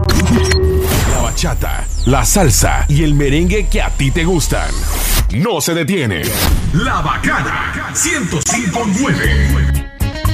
La bachata, la salsa y el merengue que a ti te gustan. No se detiene. La Bacana 105.9.